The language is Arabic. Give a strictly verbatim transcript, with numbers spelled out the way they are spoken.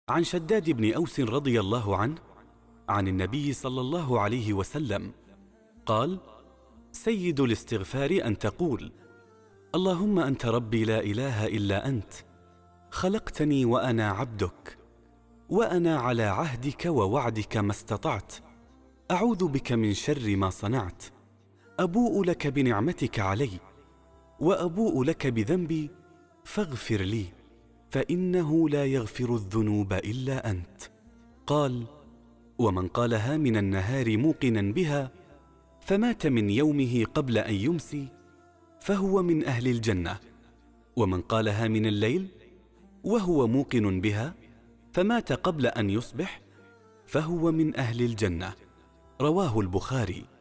عن شداد بن أوس رضي الله عنه عن النبي صلى الله عليه وسلم قال: سيد الاستغفار أن تقول: اللهم أنت ربي لا إله إلا أنت، خلقتني وأنا عبدك، وأنا على عهدك ووعدك ما استطعت، أعوذ بك من شر ما صنعت، أبوء لك بنعمتك علي وأبوء لك بذنبي فاغفر لي، فإنه لا يغفر الذنوب إلا أنت. قال: ومن قالها من النهار موقنا بها فمات من يومه قبل أن يمسي فهو من أهل الجنة، ومن قالها من الليل وهو موقن بها فمات قبل أن يصبح فهو من أهل الجنة. رواه البخاري.